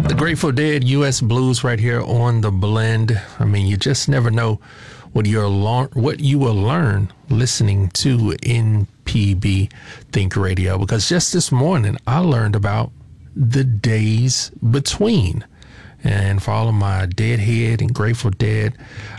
The Grateful Dead, U.S. Blues right here on The Blend. I mean, you just never know what you will learn listening to MPB Think Radio, because just this morning I learned about the days between. And for all of my Deadhead and Grateful Dead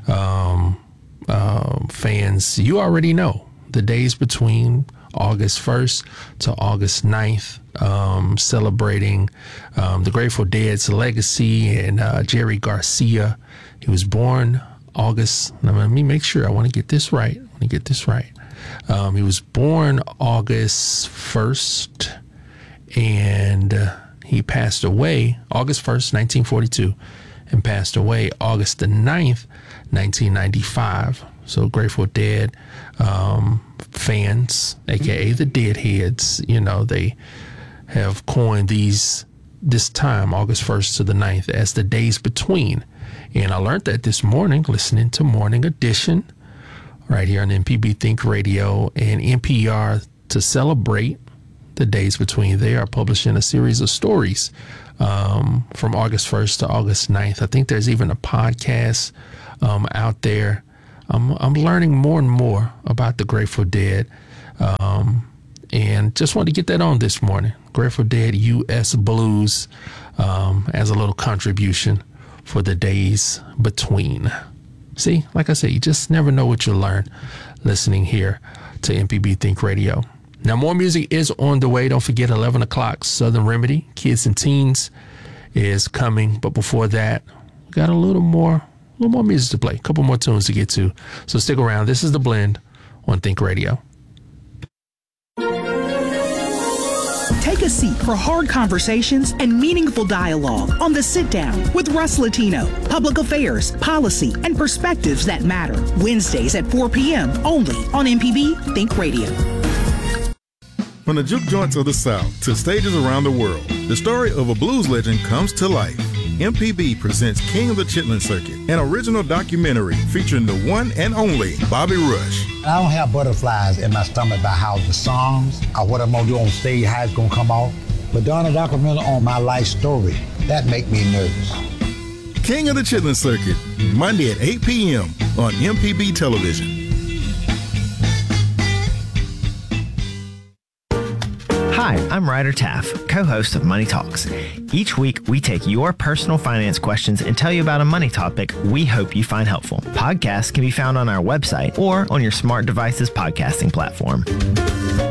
fans, you already know the days between August 1st to August 9th, celebrating the Grateful Dead's legacy and Jerry Garcia. He was born August, let me make sure, I want to get this right. He was born August 1st, and he passed away August 1st, 1942, and passed away August the 9th, 1995. So Grateful Dead fans, aka the Deadheads, you know, they have coined this time, August 1st to the 9th, as the days between. And I learned that this morning listening to Morning Edition right here on MPB Think Radio and NPR. To celebrate the days between, they are publishing a series of stories from August 1st to August 9th. I think there's even a podcast out there. I'm learning more and more about the Grateful Dead, and just wanted to get that on this morning. Grateful Dead U.S. Blues as a little contribution for the days between. See, like I say, you just never know what you'll learn listening here to MPB Think Radio. Now, more music is on the way. Don't forget, 11 o'clock, Southern Remedy, Kids and Teens is coming. But before that, we got a little more music to play, a couple more tunes to get to. So stick around. This is The Blend on Think Radio. Take a seat for hard conversations and meaningful dialogue on The Sit Down with Russ Latino. Public affairs, policy, and perspectives that matter. Wednesdays at 4 p.m. only on MPB Think Radio. From the juke joints of the South to stages around the world, the story of a blues legend comes to life. MPB presents King of the Chitlin Circuit, an original documentary featuring the one and only Bobby Rush. I don't have butterflies in my stomach about how the songs or what I'm going to do on stage, how it's going to come off. But doing a documentary on my life story, that make me nervous. King of the Chitlin Circuit, Monday at 8 p.m. on MPB Television. Hi, I'm Ryder Taff, co-host of Money Talks. Each week, we take your personal finance questions and tell you about a money topic we hope you find helpful. Podcasts can be found on our website or on your smart device's podcasting platform.